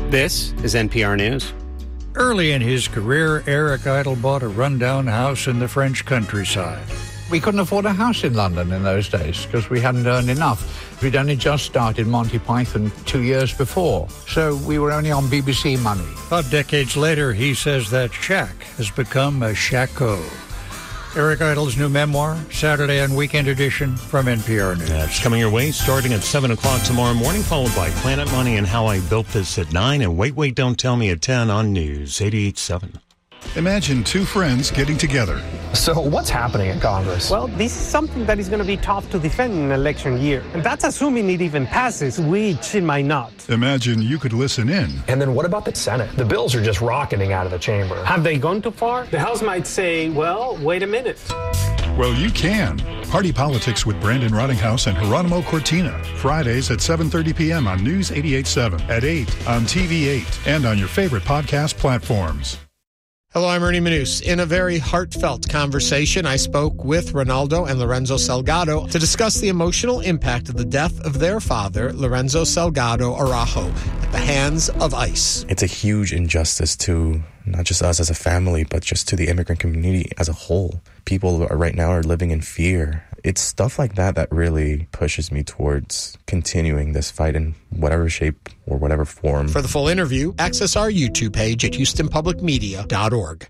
This is NPR News. Early in his career, Eric Idle bought a rundown house in the French countryside. We couldn't afford a house in London in those days because we hadn't earned enough. We'd only just started Monty Python 2 years before, so we were only on BBC money. But decades later, he says that shack has become a shacko. Eric Idle's new memoir, Saturday and Weekend Edition from NPR News. That's coming your way starting at 7 o'clock tomorrow morning, followed by Planet Money and How I Built This at 9, and Wait, Don't Tell Me at 10 on News 88.7. Imagine two friends getting together. So what's happening in Congress? Well, this is something that is going to be tough to defend in an election year. And that's assuming it even passes, which it might not. Imagine you could listen in. And then what about the Senate? The bills are just rocketing out of the chamber. Have they gone too far? The House might say, well, wait a minute. Well, you can. Party Politics with Brandon Rottinghouse and Geronimo Cortina. Fridays at 7:30 p.m. on News 88.7, at 8 on TV8, and on your favorite podcast platforms. Hello, I'm Ernie Manous. In a very heartfelt conversation, I spoke with Ronaldo and Lorenzo Salgado to discuss the emotional impact of the death of their father, Lorenzo Salgado Araujo, at the hands of ICE. It's a huge injustice to not just us as a family, but just to the immigrant community as a whole. People right now are living in fear. It's stuff like that that really pushes me towards continuing this fight in whatever shape or whatever form. For the full interview, access our YouTube page at HoustonPublicMedia.org.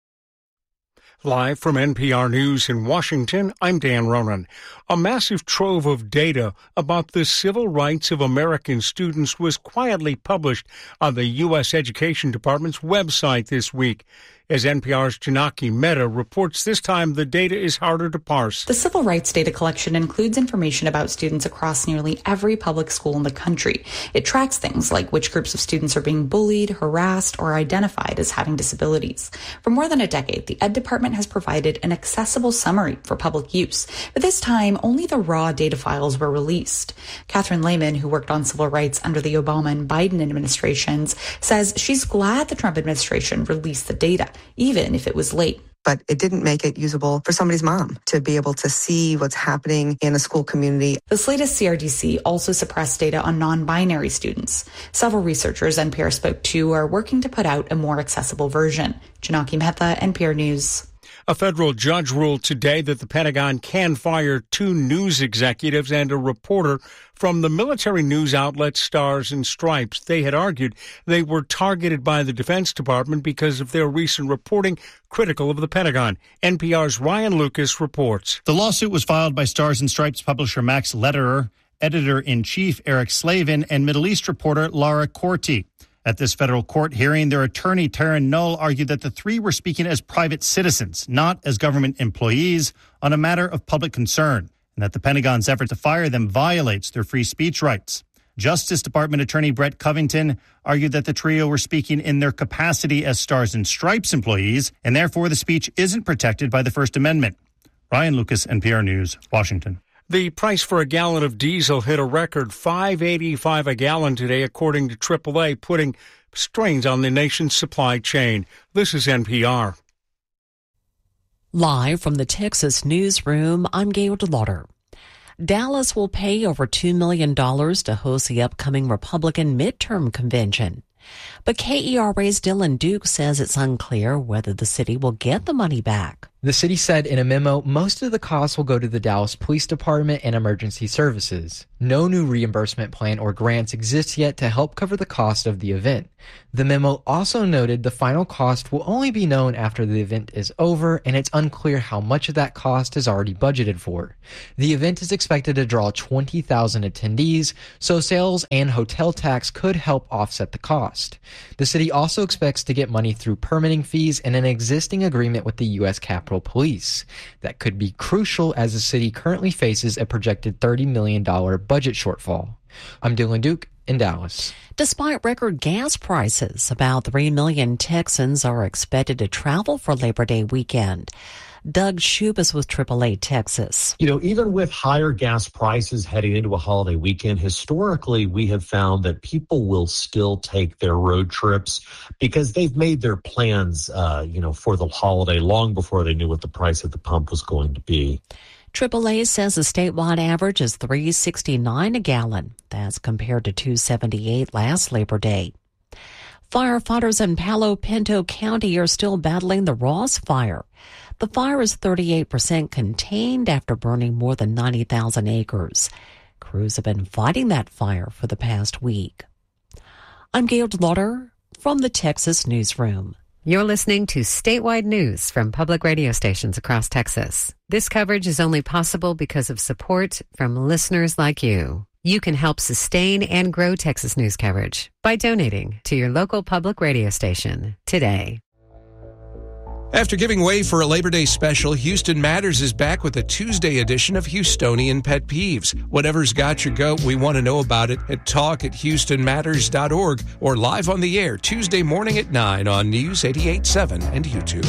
Live from NPR News in Washington, I'm Dan Ronan. A massive trove of data about the civil rights of American students was quietly published on the U.S. Education Department's website this week. As NPR's Janaki Mehta reports, this time the data is harder to parse. The civil rights data collection includes information about students across nearly every public school in the country. It tracks things like which groups of students are being bullied, harassed, or identified as having disabilities. For more than a decade, the Ed Department has provided an accessible summary for public use. But this time, only the raw data files were released. Catherine Lehman, who worked on civil rights under the Obama and Biden administrations, says she's glad the Trump administration released the data, even if it was late. But it didn't make it usable for somebody's mom to be able to see what's happening in a school community. This latest CRDC also suppressed data on non-binary students. Several researchers NPR spoke to are working to put out a more accessible version. Janaki Mehta, NPR News. A federal judge ruled today that the Pentagon can fire 2 news executives and a reporter from the military news outlet Stars and Stripes. They had argued they were targeted by the Defense Department because of their recent reporting critical of the Pentagon. NPR's Ryan Lucas reports. The lawsuit was filed by Stars and Stripes publisher Max Lederer, editor-in-chief Eric Slavin, and Middle East reporter Laura Corti. At this federal court hearing, their attorney, Taryn Null, argued that the 3 were speaking as private citizens, not as government employees, on a matter of public concern, and that the Pentagon's effort to fire them violates their free speech rights. Justice Department Attorney Brett Covington argued that the trio were speaking in their capacity as Stars and Stripes employees, and therefore the speech isn't protected by the First Amendment. Ryan Lucas, NPR News, Washington. The price for a gallon of diesel hit a record $5.85 a gallon today, according to AAA, putting strains on the nation's supply chain. This is NPR. Live from the Texas newsroom, I'm Gail DeLauder. Dallas will pay over $2 million to host the upcoming Republican midterm convention. But KERA's Dylan Duke says it's unclear whether the city will get the money back. The city said in a memo most of the costs will go to the Dallas Police Department and emergency services. No new reimbursement plan or grants exist yet to help cover the cost of the event. The memo also noted the final cost will only be known after the event is over, and it's unclear how much of that cost is already budgeted for. The event is expected to draw 20,000 attendees, so sales and hotel tax could help offset the cost. The city also expects to get money through permitting fees and an existing agreement with the U.S. Capitol Police. That could be crucial as the city currently faces a projected $30 million budget shortfall. I'm Dylan Duke in Dallas. Despite record gas prices, about 3 million Texans are expected to travel for Labor Day weekend. Doug Shubis with AAA Texas. You know, even with higher gas prices heading into a holiday weekend, historically, we have found that people will still take their road trips because they've made their plans, for the holiday long before they knew what the price at the pump was going to be. AAA says the statewide average is $3.69 a gallon. That's compared to $2.78 last Labor Day. Firefighters in Palo Pinto County are still battling the Ross Fire. The fire is 38% contained after burning more than 90,000 acres. Crews have been fighting that fire for the past week. I'm Gail DeLauder from the Texas Newsroom. You're listening to statewide news from public radio stations across Texas. This coverage is only possible because of support from listeners like you. You can help sustain and grow Texas news coverage by donating to your local public radio station today. After giving way for a Labor Day special, Houston Matters is back with a Tuesday edition of Houstonian Pet Peeves. Whatever's got your goat, we want to know about it at talk@houstonmatters.org or live on the air Tuesday morning at 9 on News 88.7 and YouTube.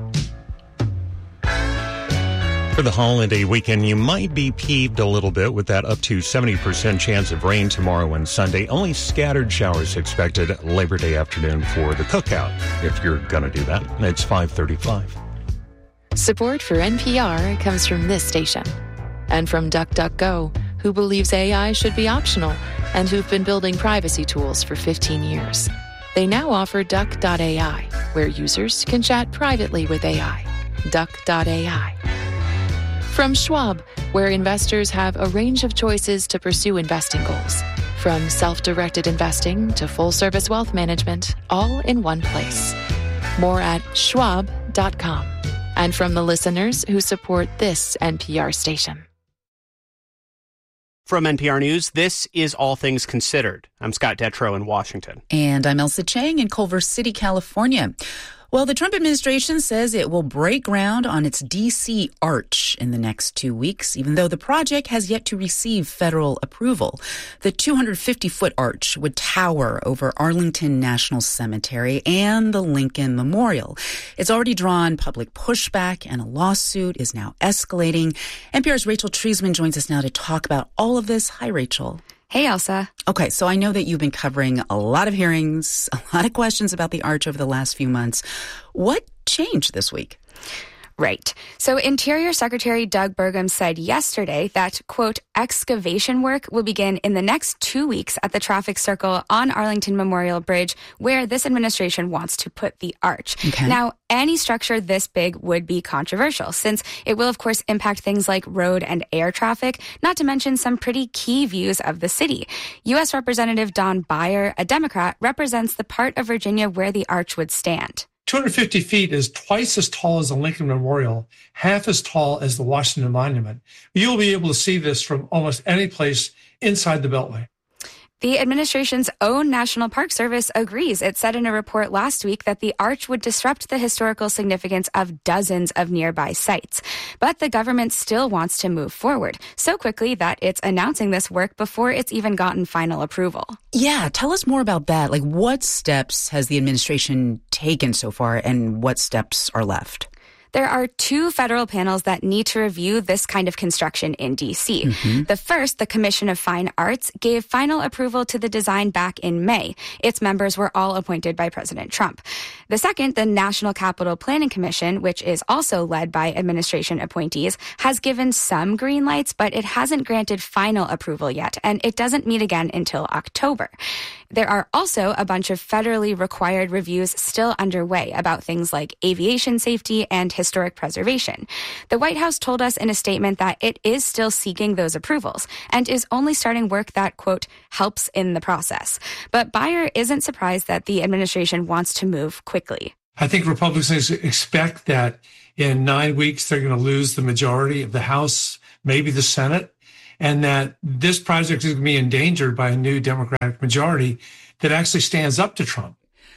For the holiday weekend, you might be peeved a little bit with that up to 70% chance of rain tomorrow and Sunday. Only scattered showers expected Labor Day afternoon for the cookout, if you're going to do that. It's 5:35. Support for NPR comes from this station and from DuckDuckGo, who believes AI should be optional and who've been building privacy tools for 15 years. They now offer Duck.ai, where users can chat privately with AI. Duck.ai. From Schwab, where investors have a range of choices to pursue investing goals. From self-directed investing to full-service wealth management, all in one place. More at schwab.com. And from the listeners who support this NPR station. From NPR News, this is All Things Considered. I'm Scott Detrow in Washington. And I'm Elsa Chang in Culver City, California. Well, the Trump administration says it will break ground on its D.C. Arch in the next 2 weeks, even though the project has yet to receive federal approval. The 250-foot arch would tower over Arlington National Cemetery and the Lincoln Memorial. It's already drawn public pushback, and a lawsuit is now escalating. NPR's Rachel Treisman joins us now to talk about all of this. Hi, Rachel. Hey, Elsa. Okay, so I know that you've been covering a lot of hearings, a lot of questions about the arch over the last few months. What changed this week? Right. So Interior Secretary Doug Burgum said yesterday that, quote, excavation work will begin in the next 2 weeks at the traffic circle on Arlington Memorial Bridge, where this administration wants to put the arch. Okay. Now, any structure this big would be controversial, since it will, of course, impact things like road and air traffic, not to mention some pretty key views of the city. U.S. Representative Don Beyer, a Democrat, represents the part of Virginia where the arch would stand. 250 feet is twice as tall as the Lincoln Memorial, half as tall as the Washington Monument. You'll be able to see this from almost any place inside the Beltway. The administration's own National Park Service agrees. It said in a report last week that the arch would disrupt the historical significance of dozens of nearby sites. But the government still wants to move forward so quickly that it's announcing this work before it's even gotten final approval. Yeah, tell us more about that. Like, what steps has the administration taken so far, and what steps are left? There are 2 federal panels that need to review this kind of construction in D.C. Mm-hmm. The first, the Commission of Fine Arts, gave final approval to the design back in May. Its members were all appointed by President Trump. The second, the National Capital Planning Commission, which is also led by administration appointees, has given some green lights, but it hasn't granted final approval yet, and it doesn't meet again until October. There are also a bunch of federally required reviews still underway about things like aviation safety and historic preservation. The White House told us in a statement that it is still seeking those approvals and is only starting work that, quote, helps in the process. But Beyer isn't surprised that the administration wants to move quickly. I think Republicans expect that in 9 weeks they're going to lose the majority of the House, maybe the Senate, and that this project is going to be endangered by a new Democratic majority that actually stands up to Trump.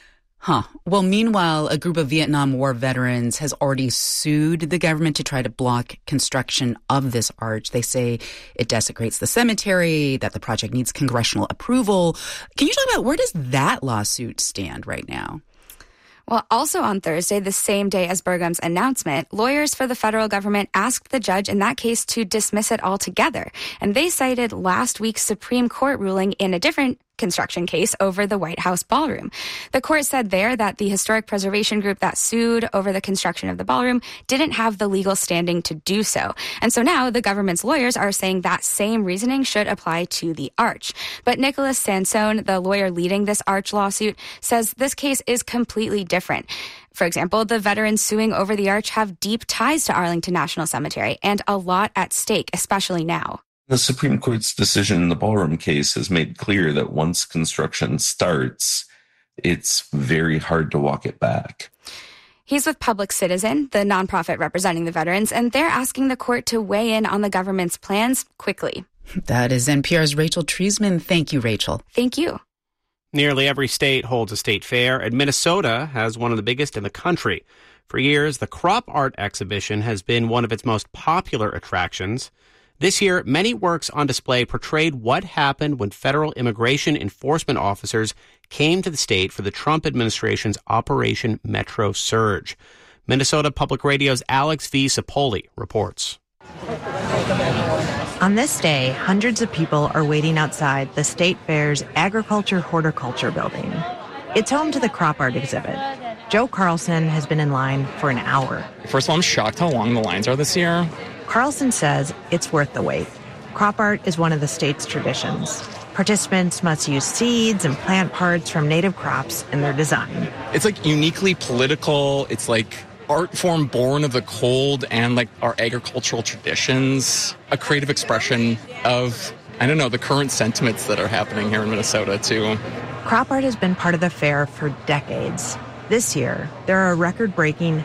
Well, meanwhile, a group of Vietnam War veterans has already sued the government to try to block construction of this arch. They say it desecrates the cemetery, that the project needs congressional approval. Can you talk about where does that lawsuit stand right now? Well, also on Thursday, the same day as Burgum's announcement, lawyers for the federal government asked the judge in that case to dismiss it altogether. And they cited last week's Supreme Court ruling in a different construction case over the White House ballroom. The court said there that the historic preservation group that sued over the construction of the ballroom didn't have the legal standing to do so. And so now the government's lawyers are saying that same reasoning should apply to the arch. But Nicholas Sansone, the lawyer leading this arch lawsuit, says this case is completely different. For example, the veterans suing over the arch have deep ties to Arlington National Cemetery and a lot at stake, especially now. The Supreme Court's decision in the ballroom case has made clear that once construction starts, it's very hard to walk it back. He's with Public Citizen, the nonprofit representing the veterans, and they're asking the court to weigh in on the government's plans quickly. That is NPR's Rachel Treisman. Thank you, Rachel. Thank you. Nearly every state holds a state fair, and Minnesota has one of the biggest in the country. For years, the Crop Art exhibition has been one of its most popular attractions. This year, many works on display portrayed what happened when federal immigration enforcement officers came to the state for the Trump administration's Operation Metro Surge. Minnesota Public Radio's Alex V. Sapoli reports. On this day, hundreds of people are waiting outside the State Fair's Agriculture Horticulture building. It's home to the Crop Art exhibit. Joe Carlson has been in line for an hour. First of all, I'm shocked how long the lines are this year. Carlson says it's worth the wait. Crop art is one of the state's traditions. Participants must use seeds and plant parts from native crops in their design. It's like uniquely political. It's like art form born of the cold and like our agricultural traditions. A creative expression of, I don't know, the current sentiments that are happening here in Minnesota too. Crop art has been part of the fair for decades. This year, there are a record-breaking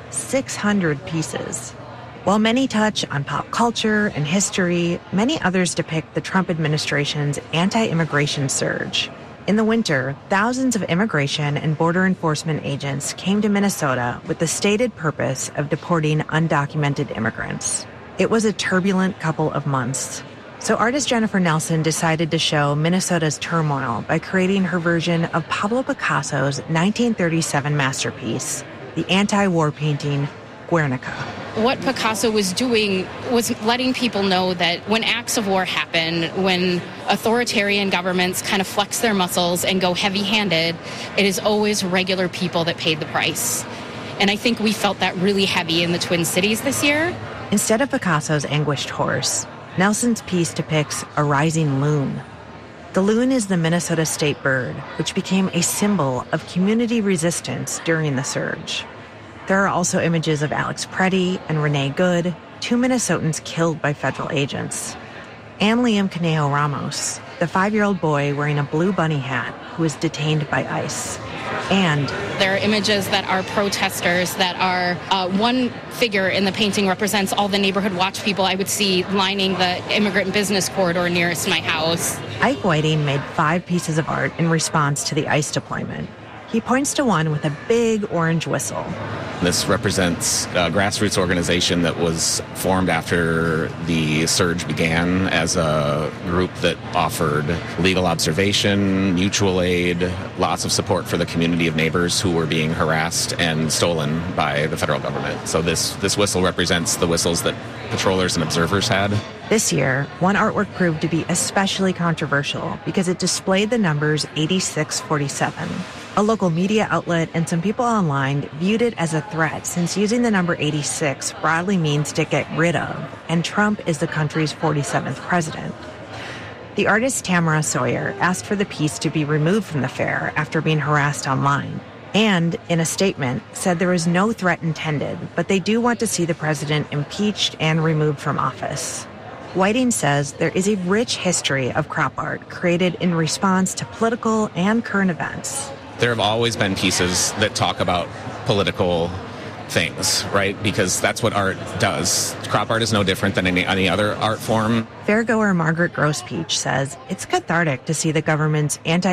600 pieces. While many touch on pop culture and history, many others depict the Trump administration's anti-immigration surge. In the winter, thousands of immigration and border enforcement agents came to Minnesota with the stated purpose of deporting undocumented immigrants. It was a turbulent couple of months. So artist Jennifer Nelson decided to show Minnesota's turmoil by creating her version of Pablo Picasso's 1937 masterpiece, the anti-war painting Guernica. What Picasso was doing was letting people know that when acts of war happen, when authoritarian governments kind of flex their muscles and go heavy-handed, it is always regular people that paid the price. And I think we felt that really heavy in the Twin Cities this year. Instead of Picasso's anguished horse, Nelson's piece depicts a rising loon. The loon is the Minnesota state bird, which became a symbol of community resistance during the surge. There are also images of Alex Preddy and Renee Good, two Minnesotans killed by federal agents. And Liam Conejo Ramos, the 5-year-old boy wearing a blue bunny hat who was detained by ICE. And there are images that are protesters that are one figure in the painting represents all the neighborhood watch people I would see lining the immigrant business corridor nearest my house. Ike Whiting made 5 pieces of art in response to the ICE deployment. He points to one with a big orange whistle. This represents a grassroots organization that was formed after the surge began as a group that offered legal observation, mutual aid, lots of support for the community of neighbors who were being harassed and stolen by the federal government. So this whistle represents the whistles that patrollers and observers had. This year, one artwork proved to be especially controversial because it displayed the numbers 8647. A local media outlet and some people online viewed it as a threat since using the number 86 broadly means to get rid of, and Trump is the country's 47th president. The artist Tamara Sawyer asked for the piece to be removed from the fair after being harassed online, and, in a statement, said there was no threat intended, but they do want to see the president impeached and removed from office. Whiting says there is a rich history of crop art created in response to political and current events. There have always been pieces that talk about political things, right? Because that's what art does. Crop art is no different than any other art form. Fairgoer Margaret Grosspeach says it's cathartic to see the government's